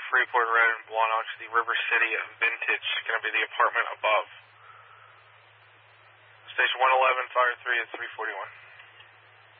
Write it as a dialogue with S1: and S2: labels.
S1: Freeport Red and Blonde to the River City Vintage. Going to be the apartment above. Station 111, Fire 3 at 341.